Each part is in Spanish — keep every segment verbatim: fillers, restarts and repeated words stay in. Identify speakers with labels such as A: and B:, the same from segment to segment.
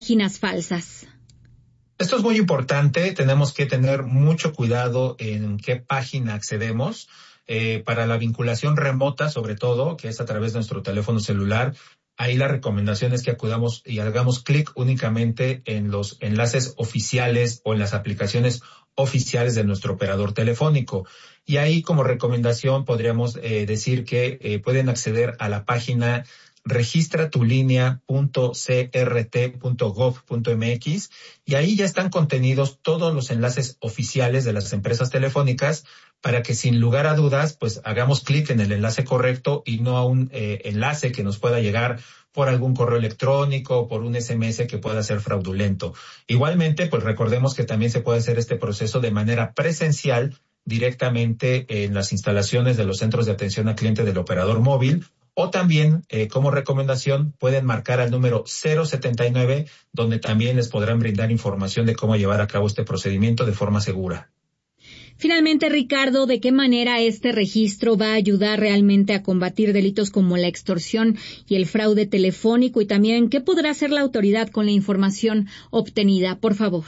A: páginas falsas?
B: Esto es muy importante, tenemos que tener mucho cuidado en qué página accedemos. Eh, para la vinculación remota, sobre todo, que es a través de nuestro teléfono celular, ahí la recomendación es que acudamos y hagamos clic únicamente en los enlaces oficiales o en las aplicaciones oficiales de nuestro operador telefónico. Y ahí, como recomendación, podríamos eh, decir que eh, pueden acceder a la página registra tu línea punto c r t punto gov punto m x y ahí ya están contenidos todos los enlaces oficiales de las empresas telefónicas para que sin lugar a dudas pues hagamos clic en el enlace correcto y no a un eh, enlace que nos pueda llegar por algún correo electrónico o por un S M S que pueda ser fraudulento. Igualmente, pues recordemos que también se puede hacer este proceso de manera presencial directamente en las instalaciones de los centros de atención al cliente del operador móvil. O también, eh, como recomendación, pueden marcar al número cero setenta y nueve, donde también les podrán brindar información de cómo llevar a cabo este procedimiento de forma segura.
A: Finalmente, Ricardo, ¿de qué manera este registro va a ayudar realmente a combatir delitos como la extorsión y el fraude telefónico? Y también, ¿qué podrá hacer la autoridad con la información obtenida? Por favor.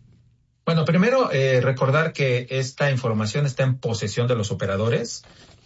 B: Bueno, primero, eh, recordar que esta información está en posesión de los operadores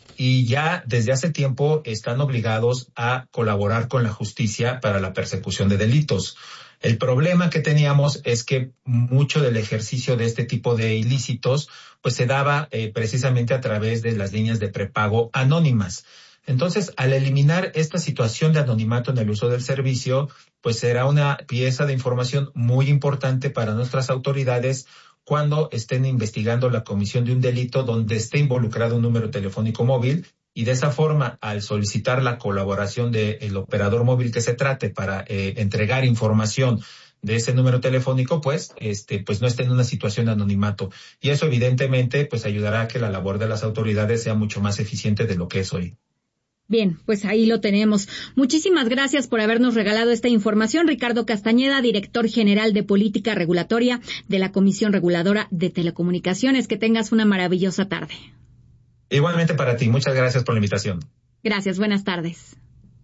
B: y ya desde hace tiempo están obligados a colaborar con la justicia para la persecución de delitos. El problema que teníamos es que mucho del ejercicio de este tipo de ilícitos pues se daba eh, precisamente a través de las líneas de prepago anónimas. Entonces, al eliminar esta situación de anonimato en el uso del servicio, pues será una pieza de información muy importante para nuestras autoridades cuando estén investigando la comisión de un delito donde esté involucrado un número telefónico móvil y de esa forma, al solicitar la colaboración del operador móvil que se trate para eh, entregar información de ese número telefónico, pues, este, pues no esté en una situación de anonimato. Y eso evidentemente, pues ayudará a que la labor de las autoridades sea mucho más eficiente de lo que es hoy.
A: Bien, pues ahí lo tenemos. Muchísimas gracias por habernos regalado esta información. Ricardo Castañeda, director general de Política Regulatoria de la Comisión Reguladora de Telecomunicaciones. Que tengas una maravillosa tarde.
B: Igualmente para ti. Muchas gracias por la invitación.
A: Gracias. Buenas tardes.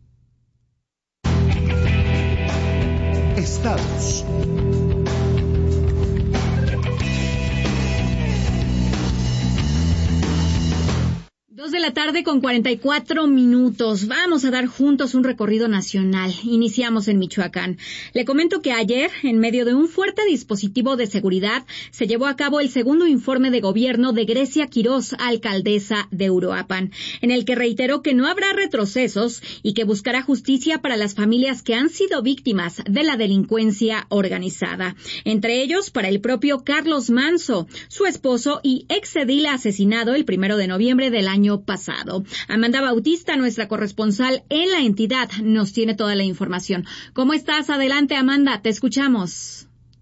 C: Estados.
A: Dos de la tarde con cuarenta y cuatro minutos. Vamos a dar juntos un recorrido nacional. Iniciamos en Michoacán. Le comento que ayer, en medio de un fuerte dispositivo de seguridad, se llevó a cabo el segundo informe de gobierno de Grecia Quirós, alcaldesa de Uruapan, en el que reiteró que no habrá retrocesos y que buscará justicia para las familias que han sido víctimas de la delincuencia organizada. Entre ellos, para el propio Carlos Manso, su esposo y exedil asesinado el primero de noviembre del año pasado. Amanda Bautista, nuestra corresponsal en la entidad, nos tiene toda la información. ¿Cómo estás? Adelante, Amanda, te escuchamos.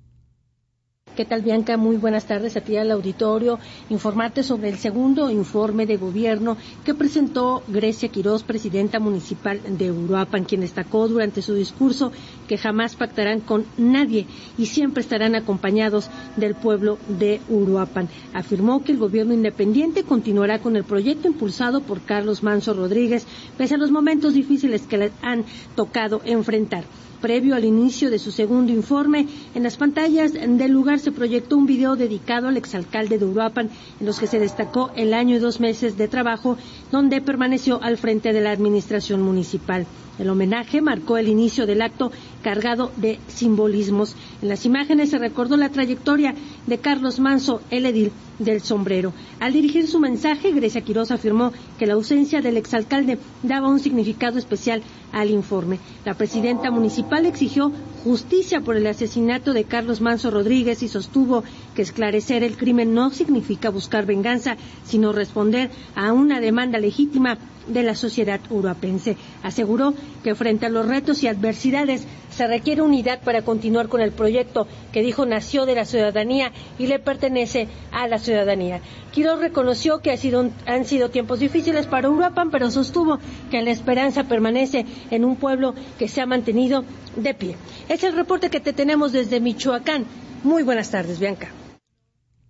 D: ¿Qué tal, Bianca? Muy buenas tardes a ti al auditorio. Informarte sobre el segundo informe de gobierno que presentó Grecia Quirós, presidenta municipal de Uruapan, quien destacó durante su discurso que jamás pactarán con nadie y siempre estarán acompañados del pueblo de Uruapan. Afirmó que el gobierno independiente continuará con el proyecto impulsado por Carlos Manso Rodríguez, pese a los momentos difíciles que le han tocado enfrentar. Previo al inicio de su segundo informe, en las pantallas del lugar se proyectó un video dedicado al exalcalde de Uruapan, en los que se destacó el año y dos meses de trabajo, donde permaneció al frente de la administración municipal. El homenaje marcó el inicio del acto cargado de simbolismos. En las imágenes se recordó la trayectoria de Carlos Manso, el edil del Sombrero. Al dirigir su mensaje, Grecia Quirós afirmó que la ausencia del exalcalde daba un significado especial al informe. La presidenta municipal exigió justicia por el asesinato de Carlos Manso Rodríguez y sostuvo que esclarecer el crimen no significa buscar venganza, sino responder a una demanda legítima de la sociedad uruapense. Aseguró que frente a los retos y adversidades se requiere unidad para continuar con el proyecto que dijo nació de la ciudadanía y le pertenece a la ciudadanía. Quirós reconoció que ha sido, han sido tiempos difíciles para Uruapan, pero sostuvo que la esperanza permanece en un pueblo que se ha mantenido de pie. Es el reporte que te tenemos desde Michoacán. Muy buenas tardes, Bianca.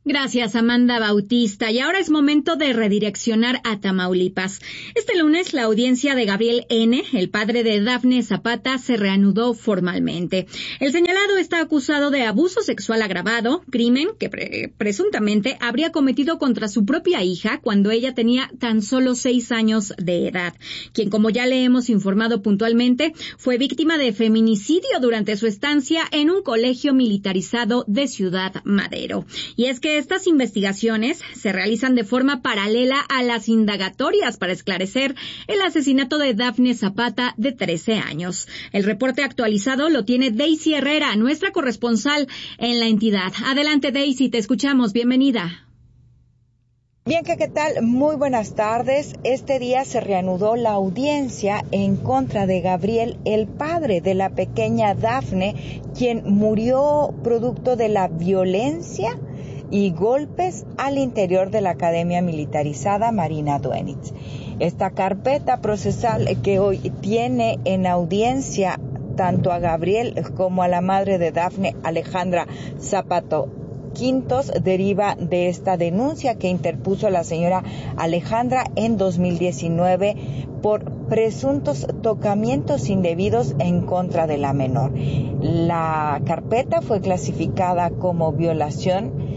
A: Gracias, Amanda Bautista. Y ahora es momento de redireccionar a Tamaulipas. Este lunes, la audiencia de Gabriel N., el padre de Dafne Zapata, se reanudó formalmente. El señalado está acusado de abuso sexual agravado, crimen que pre- presuntamente habría cometido contra su propia hija cuando ella tenía tan solo seis años de edad, quien, como ya le hemos informado puntualmente, fue víctima de feminicidio durante su estancia en un colegio militarizado de Ciudad Madero. Y es que estas investigaciones se realizan de forma paralela a las indagatorias para esclarecer el asesinato de Dafne Zapata, de trece años. El reporte actualizado lo tiene Daisy Herrera, nuestra corresponsal en la entidad. Adelante, Daisy, te escuchamos. Bienvenida.
C: Bien, ¿qué tal? Muy buenas tardes. Este día se reanudó la audiencia en contra de Gabriel, el padre de la pequeña Dafne, quien murió producto de la violencia y golpes al interior de la Academia Militarizada Marina Duenitz. Esta carpeta procesal que hoy tiene en audiencia tanto a Gabriel como a la madre de Dafne, Alejandra Zapata Quintos, deriva de esta denuncia que interpuso la señora Alejandra en dos mil diecinueve por presuntos tocamientos indebidos en contra de la menor. La carpeta fue clasificada como violación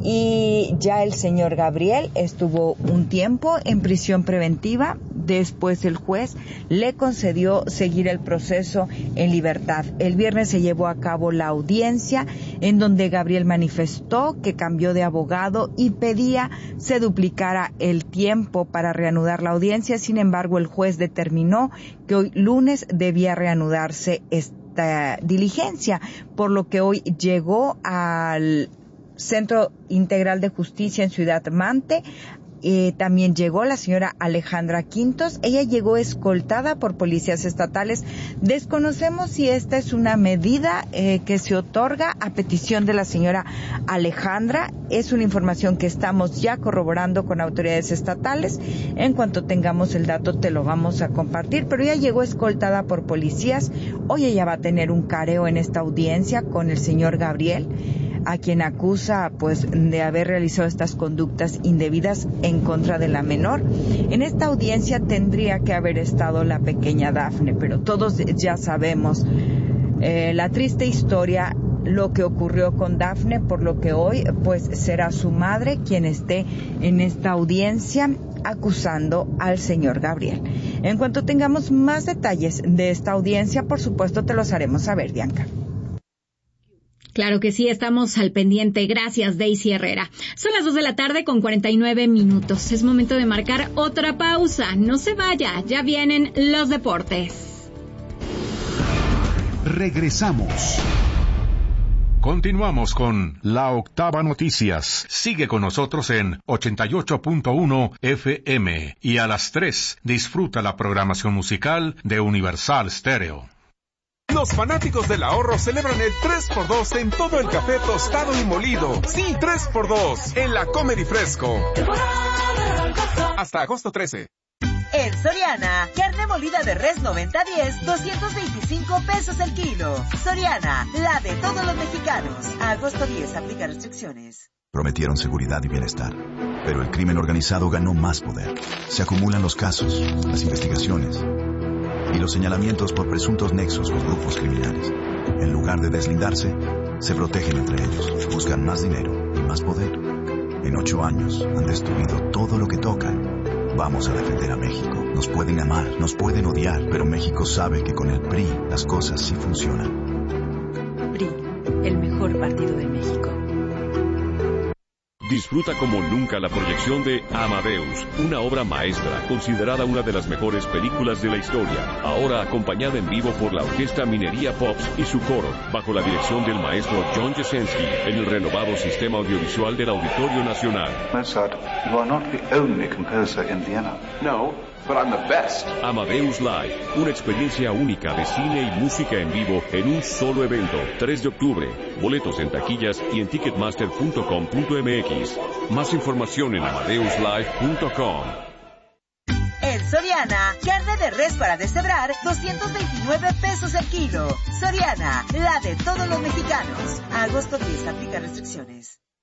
C: y ya el señor Gabriel estuvo un tiempo en prisión preventiva. Después el juez le concedió seguir el proceso en libertad. El viernes se llevó a cabo la audiencia en donde Gabriel manifestó que cambió de abogado y pedía se duplicara el tiempo para reanudar la audiencia. Sin embargo, el juez determinó que hoy lunes debía reanudarse esta diligencia, por lo que hoy llegó al Centro Integral de Justicia en Ciudad Mante. Eh, también llegó la señora Alejandra Quintos. Ella llegó escoltada por policías estatales. Desconocemos si esta es una medida eh, que se otorga a petición de la señora Alejandra. Es una información que estamos ya corroborando con autoridades estatales. En cuanto tengamos el dato te lo vamos a compartir, pero ella llegó escoltada por policías. Hoy ella va a tener un careo en esta audiencia con el señor Gabriel, a quien acusa pues de haber realizado estas conductas indebidas en contra de la menor. En esta audiencia tendría que haber estado la pequeña Dafne, pero todos ya sabemos eh, la triste historia, lo que ocurrió con Dafne, por lo que hoy pues será su madre quien esté en esta audiencia acusando al señor Gabriel. En cuanto tengamos más detalles de esta audiencia, por supuesto te los haremos saber, Bianca.
A: Claro que sí, estamos al pendiente. Gracias, Daisy Herrera. Son las dos de la tarde con cuarenta y nueve minutos. Es momento de marcar otra pausa. No se vaya, ya vienen los deportes.
E: Regresamos. Continuamos con La Octava Noticias. Sigue con nosotros en ochenta y ocho punto uno F M y a las tres disfruta la programación musical de Universal Stereo.
F: Los fanáticos del ahorro celebran el tres por dos en todo el café tostado y molido. Sí, tres por dos en la Comer y Fresco. Hasta agosto trece.
G: En Soriana, carne molida de res noventa diez, doscientos veinticinco pesos el kilo. Soriana, la de todos los mexicanos. A agosto diez, aplica restricciones.
H: Prometieron seguridad y bienestar, pero el crimen organizado ganó más poder. Se acumulan los casos, las investigaciones y los señalamientos por presuntos nexos con grupos criminales. En lugar de deslindarse, se protegen entre ellos, buscan más dinero y más poder. En ocho años han destruido todo lo que tocan. Vamos a defender a México. Nos pueden amar, nos pueden odiar, pero México sabe que con el P R I las cosas sí funcionan.
I: P R I, el mejor partido de México.
J: Disfruta como nunca la proyección de Amadeus, una obra maestra, considerada una de las mejores películas de la historia, ahora acompañada en vivo por la Orquesta Minería Pops y su coro, bajo la dirección del maestro John Jasenski, en el renovado sistema audiovisual del Auditorio Nacional.
K: Mozart, you are not the only composer in Vienna.
J: No, but I'm the best. Amadeus Live, una experiencia única de cine y música en vivo en un solo evento, tres de octubre. Boletos en taquillas y en ticketmaster punto com punto m x. Más información en amadeus live punto com.
G: En Soriana, carne de res para deshebrar, doscientos veintinueve pesos el kilo. Soriana, la de todos los mexicanos. A agosto diez, aplica restricciones.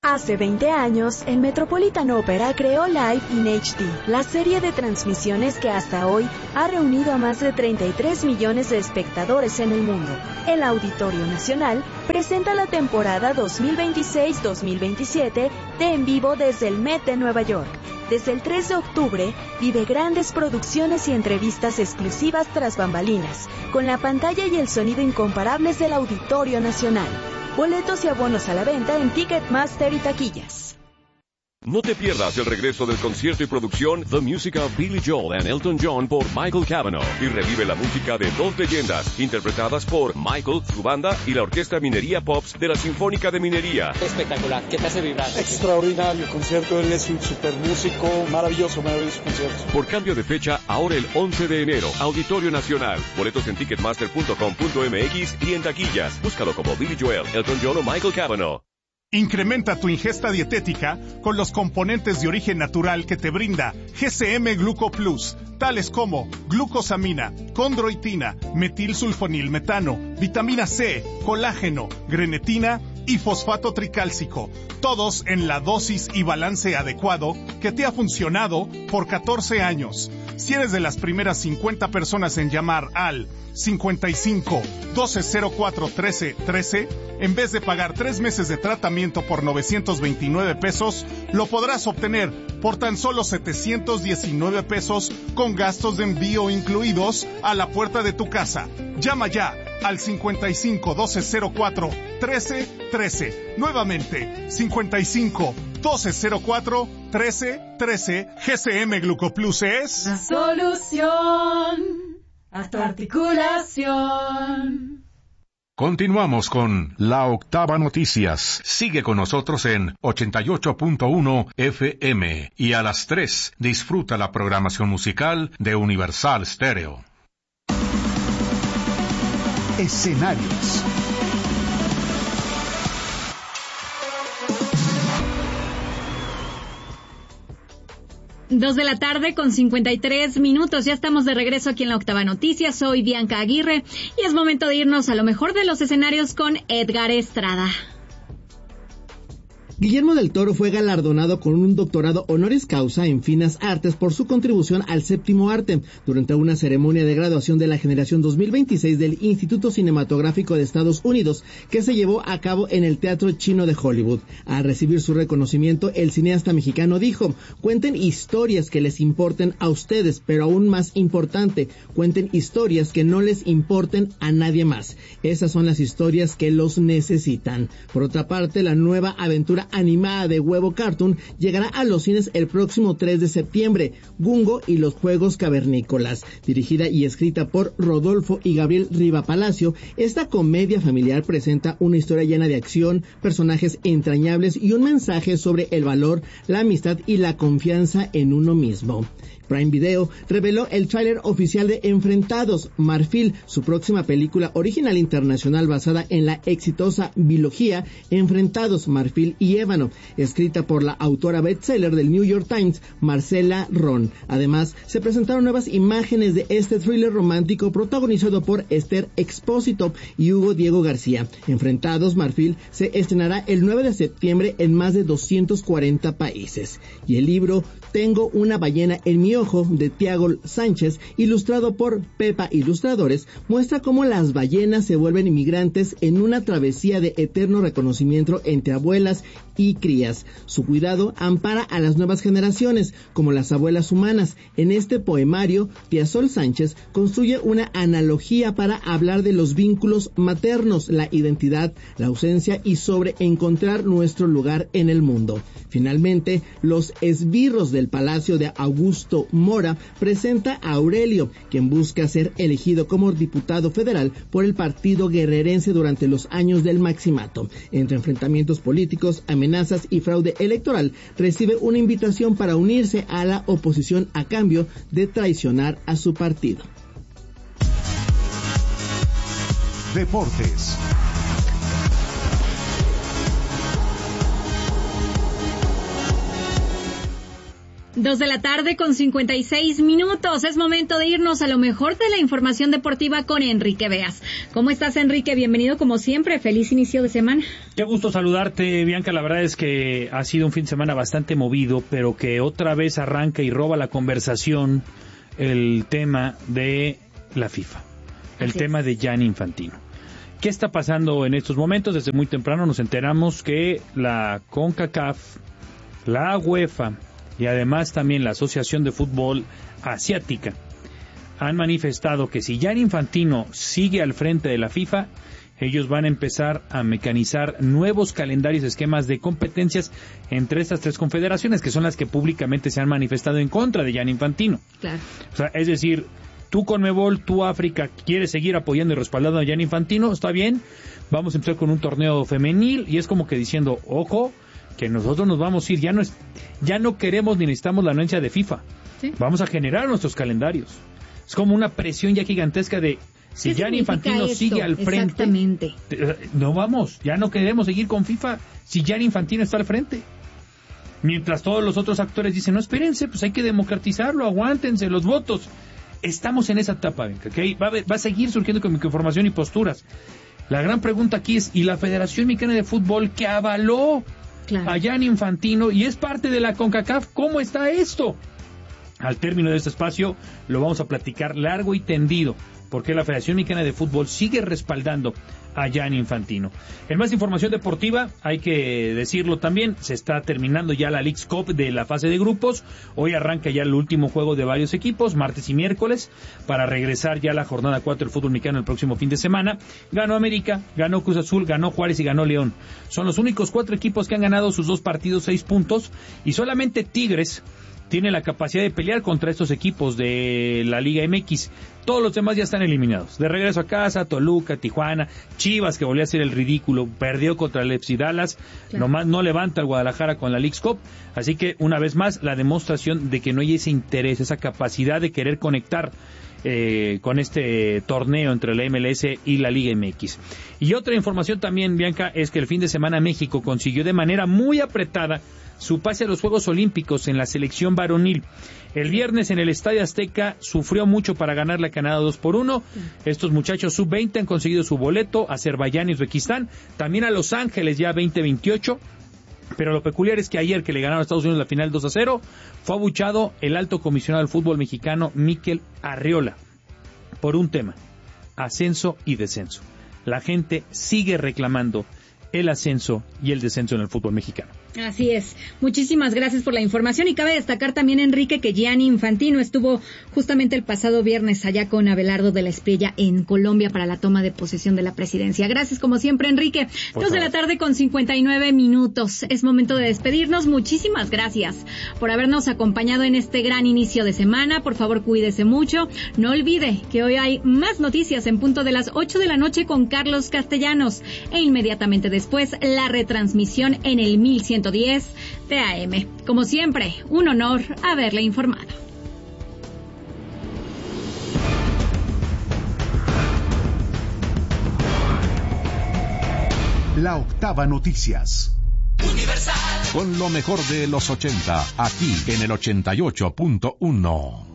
L: Hace veinte años, el Metropolitan Opera creó Live in H D, la serie de transmisiones que hasta hoy ha reunido a más de treinta y tres millones de espectadores en el mundo. El Auditorio Nacional presenta la temporada dos mil veintiséis dos mil veintisiete de En Vivo desde el Met de Nueva York. Desde el tres de octubre, vive grandes producciones y entrevistas exclusivas tras bambalinas, con la pantalla y el sonido incomparables del Auditorio Nacional. Boletos y abonos a la venta en Ticketmaster y taquillas.
J: No te pierdas el regreso del concierto y producción The Music of Billy Joel and Elton John por Michael Cavanaugh y revive la música de dos leyendas interpretadas por Michael, su banda y la Orquesta Minería Pops de la Sinfónica de Minería.
M: Espectacular, ¿qué te hace vibrar?
N: Extraordinario concierto, él es un super músico, maravilloso, maravilloso concierto.
J: Por cambio de fecha, ahora el once de enero, Auditorio Nacional. Boletos en ticketmaster punto com punto m x y en taquillas. Búscalo como Billy Joel, Elton John o Michael Cavanaugh.
O: Incrementa tu ingesta dietética con los componentes de origen natural que te brinda G C M Gluco Plus, tales como glucosamina, condroitina, metilsulfonilmetano, vitamina C, colágeno, grenetina y fosfato tricálcico, todos en la dosis y balance adecuado que te ha funcionado por catorce años. Si eres de las primeras cincuenta personas en llamar al cincuenta y cinco, doce cero cuatro, trece, trece, en vez de pagar tres meses de tratamiento por novecientos veintinueve pesos, lo podrás obtener por tan solo setecientos diecinueve pesos con gastos de envío incluidos a la puerta de tu casa. Llama ya al cincuenta y cinco, doce cero cuatro, trece, trece. Nuevamente, cincuenta y cinco, doce cero cuatro, trece, trece. G C M Glucoplus es
P: la solución a tu articulación.
E: Continuamos con La Octava Noticias. Sigue con nosotros en ochenta y ocho punto uno F M y a las tres disfruta la programación musical de Universal Stereo.
Q: Escenarios.
A: Dos de la tarde con cincuenta y tres minutos. Ya estamos de regreso aquí en La Octava Noticias. Soy Bianca Aguirre y es momento de irnos a lo mejor de los escenarios con Edgar Estrada.
R: Guillermo del Toro fue galardonado con un doctorado honoris causa en Finas Artes por su contribución al séptimo arte durante una ceremonia de graduación de la generación dos mil veintiséis del Instituto Cinematográfico de Estados Unidos, que se llevó a cabo en el Teatro Chino de Hollywood. Al recibir su reconocimiento, el cineasta mexicano dijo: cuenten historias que les importen a ustedes, pero aún más importante, cuenten historias que no les importen a nadie más. Esas son las historias que los necesitan. Por otra parte, la nueva aventura animada de Huevo Cartoon llegará a los cines el próximo tres de septiembre, Gungo y los Juegos Cavernícolas. Dirigida y escrita por Rodolfo y Gabriel Riva Palacio, esta comedia familiar presenta una historia llena de acción, personajes entrañables y un mensaje sobre el valor, la amistad y la confianza en uno mismo. Prime Video reveló el tráiler oficial de Enfrentados, Marfil, su próxima película original internacional basada en la exitosa biología Enfrentados, Marfil y Ébano, escrita por la autora bestseller del New York Times, Marcela Ron. Además, se presentaron nuevas imágenes de este thriller romántico protagonizado por Esther Expósito y Hugo Diego García. Enfrentados, Marfil se estrenará el nueve de septiembre en más de doscientos cuarenta países. Y el libro Tengo una ballena en mi ojo, de Tiago Sánchez, ilustrado por Pepa Ilustradores, muestra cómo las ballenas se vuelven inmigrantes en una travesía de eterno reconocimiento entre abuelas y crías. Su cuidado ampara a las nuevas generaciones, como las abuelas humanas. En este poemario, Tía Sol Sánchez construye una analogía para hablar de los vínculos maternos, la identidad, la ausencia y sobre encontrar nuestro lugar en el mundo. Finalmente, Los esbirros del Palacio de Augusto Mora presenta a Aurelio, quien busca ser elegido como diputado federal por el partido guerrerense durante los años del maximato. Entre enfrentamientos políticos, amenazas y fraude electoral, recibe una invitación para unirse a la oposición a cambio de traicionar a su partido.
Q: Deportes.
A: Dos de la tarde con cincuenta y seis minutos. Es momento de irnos a lo mejor de la información deportiva con Enrique Beas. ¿Cómo estás, Enrique? Bienvenido como siempre. Feliz inicio de semana.
M: Qué gusto saludarte, Bianca. La verdad es que ha sido un fin de semana bastante movido, pero que otra vez arranca y roba la conversación el tema de la FIFA. El Así tema es. de Gianni Infantino. ¿Qué está pasando en estos momentos? Desde muy temprano nos enteramos que la CONCACAF, la UEFA y además también la Asociación de Fútbol Asiática han manifestado que si Gianni Infantino sigue al frente de la FIFA, ellos van a empezar a mecanizar nuevos calendarios, esquemas de competencias entre estas tres confederaciones, que son las que públicamente se han manifestado en contra de Gianni Infantino.
A: Claro.
M: O sea, es decir, tú Conmebol, tú África, quieres seguir apoyando y respaldando a Gianni Infantino, está bien, vamos a empezar con un torneo femenil, y es como que diciendo, ojo, que nosotros nos vamos a ir, ya no es, ya no queremos ni necesitamos la anuencia de FIFA, ¿Sí? Vamos a generar nuestros calendarios. Es como una presión ya gigantesca de, si Gianni Infantino esto? sigue al frente, no vamos, ya no queremos seguir con FIFA si Gianni Infantino está al frente. Mientras todos los otros actores dicen, no, espérense, pues hay que democratizarlo, aguántense los votos. Estamos en esa etapa, ¿okay? va, a, va a seguir surgiendo con información y posturas. La gran pregunta aquí es, ¿y la Federación Mexicana de Fútbol que avaló Claro. a Gianni Infantino y es parte de la CONCACAF? ¿Cómo está esto? Al término de este espacio lo vamos a platicar largo y tendido, porque la Federación Mexicana de Fútbol sigue respaldando a Gianni Infantino. En más información deportiva, hay que decirlo también, se está terminando ya la Leagues Cup de la fase de grupos. Hoy arranca ya el último juego de varios equipos, martes y miércoles, para regresar ya a la jornada cuatro del fútbol mexicano el próximo fin de semana. Ganó América, ganó Cruz Azul, ganó Juárez y ganó León. Son los únicos cuatro equipos que han ganado sus dos partidos, seis puntos, y solamente Tigres tiene la capacidad de pelear contra estos equipos de la Liga M X. Todos los demás ya están eliminados. De regreso a casa, Toluca, Tijuana, Chivas, que volvió a hacer el ridículo, perdió contra el F C Dallas, claro. Nomás no levanta el Guadalajara con la Leagues Cup. Así que, una vez más, la demostración de que no hay ese interés, esa capacidad de querer conectar eh, con este torneo entre la M L S y la Liga M X. Y otra información también, Bianca, es que el fin de semana México consiguió de manera muy apretada su pase a los Juegos Olímpicos en la selección varonil. El viernes en el Estadio Azteca sufrió mucho para ganarle a Canadá dos por uno. Estos muchachos sub veinte han conseguido su boleto a Azerbaiyán y Uzbekistán, también a Los Ángeles ya veinte veintiocho. Pero lo peculiar es que ayer, que le ganaron a Estados Unidos la final dos a cero, fue abuchado el alto comisionado del fútbol mexicano, Mikel Arriola, por un tema: ascenso y descenso. La gente sigue reclamando el ascenso y el descenso en el fútbol mexicano.
A: Así es. Muchísimas gracias por la información, y cabe destacar también, Enrique, que Gianni Infantino estuvo justamente el pasado viernes allá con Abelardo de la Espriella en Colombia para la toma de posesión de la presidencia. Gracias como siempre, Enrique. Por Dos favor. de la tarde con cincuenta y nueve minutos. Es momento de despedirnos. Muchísimas gracias por habernos acompañado en este gran inicio de semana. Por favor, cuídese mucho. No olvide que hoy hay más noticias en punto de las ocho de la noche con Carlos Castellanos, e inmediatamente después la retransmisión en el mil ciento diez de A M. Como siempre, un honor haberle informado.
Q: La Octava Noticias.
E: Universal. Con lo mejor de los ochenta, aquí en el ochenta y ocho punto uno.